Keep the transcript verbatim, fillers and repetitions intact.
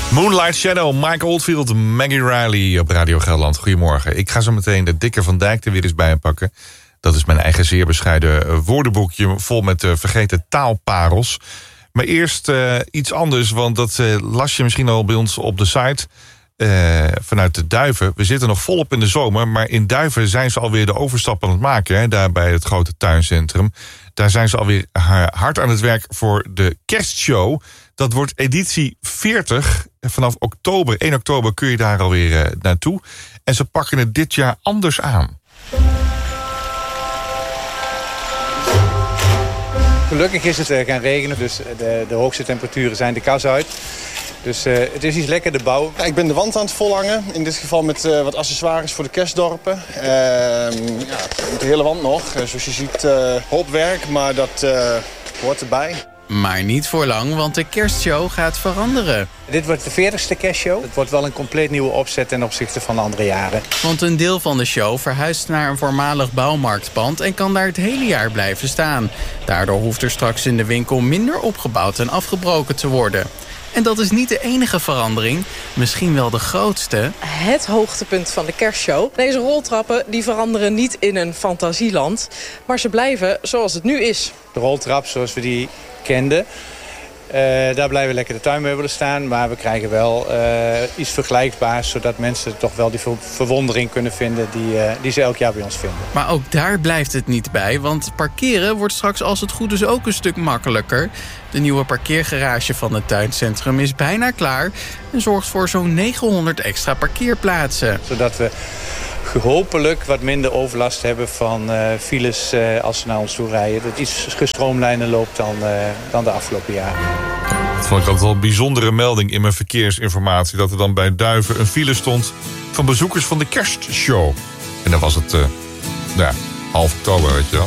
Moonlight Shadow, Mike Oldfield, Maggie Riley op Radio Gelderland. Goedemorgen. Ik ga zo meteen de Dikke van Dijk er weer eens bij pakken. Dat is mijn eigen zeer bescheiden woordenboekje vol met uh, vergeten taalparels. Maar eerst uh, iets anders, want dat uh, las je misschien al bij ons op de site. Uh, vanuit de Duiven. We zitten nog volop in de zomer, maar in Duiven zijn ze alweer de overstap aan het maken. Hè, daar bij het grote tuincentrum. Daar zijn ze alweer hard aan het werk voor de kerstshow. Dat wordt editie veertig. Vanaf oktober, één oktober kun je daar alweer uh, naartoe. En ze pakken het dit jaar anders aan. Gelukkig is het gaan regenen, dus de, de hoogste temperaturen zijn de kas uit. Dus uh, het is iets lekker de bouw. Ja, ik ben de wand aan het volhangen. In dit geval met uh, wat accessoires voor de kerstdorpen. Uh, ja, de hele wand nog. Uh, zoals je ziet, uh, hoop werk, maar dat uh, hoort erbij. Maar niet voor lang, want de kerstshow gaat veranderen. Dit wordt de veertigste kerstshow. Het wordt wel een compleet nieuwe opzet ten opzichte van de andere jaren. Want een deel van de show verhuist naar een voormalig bouwmarktpand en kan daar het hele jaar blijven staan. Daardoor hoeft er straks in de winkel minder opgebouwd en afgebroken te worden. En dat is niet de enige verandering, misschien wel de grootste. Het hoogtepunt van de kerstshow. Deze roltrappen die veranderen niet in een fantasieland, maar ze blijven zoals het nu is. De roltrap zoals we die kenden, uh, daar blijven lekker de tuinmeubelen staan. Maar we krijgen wel uh, iets vergelijkbaars, zodat mensen toch wel die ver- verwondering kunnen vinden die, uh, die ze elk jaar bij ons vinden. Maar ook daar blijft het niet bij, want parkeren wordt straks als het goed is ook een stuk makkelijker. De nieuwe parkeergarage van het tuincentrum is bijna klaar en zorgt voor zo'n negenhonderd extra parkeerplaatsen. Zodat we hopelijk wat minder overlast hebben van uh, files uh, als ze naar ons toe rijden. Dat het iets gestroomlijnder loopt dan, uh, dan de afgelopen jaren. Dat vond ik altijd wel een bijzondere melding in mijn verkeersinformatie. Dat er dan bij Duiven een file stond van bezoekers van de kerstshow. En dan was het uh, ja, half oktober, weet je wel.